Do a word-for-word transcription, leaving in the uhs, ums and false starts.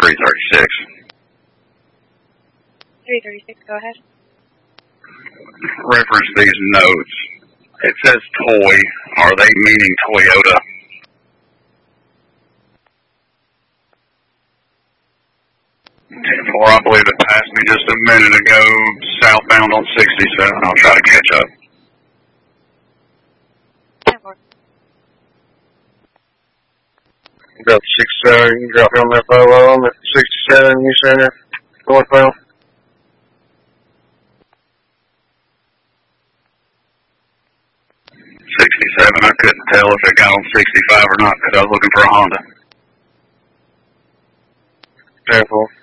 three thirty-six. three thirty-six, go ahead. Reference these notes. It says toy. Are they meaning Toyota? ten four, I believe it passed me just a minute ago, southbound on sixty-seven. I'll try to catch up. ten four. Got sixty-seven, you can drop me on that photo on at sixty-seven, you center, northbound. sixty-seven, I couldn't tell if it got on sixty-five or not because I was looking for a Honda. ten four.